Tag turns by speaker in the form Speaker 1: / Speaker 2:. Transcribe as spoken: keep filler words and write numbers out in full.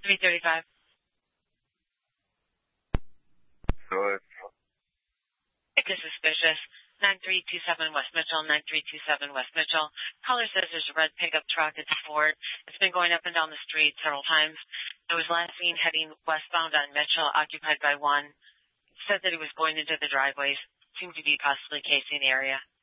Speaker 1: three thirty-five.
Speaker 2: So it's...
Speaker 1: It's suspicious. nine three two seven West Mitchell, nine three two seven West Mitchell. Caller says there's a red pickup truck. It's a Ford. It's been going up and down the street several times. It was last seen heading westbound on Mitchell, occupied by one. It said that he was going into the driveways. Seemed to be possibly casing the area.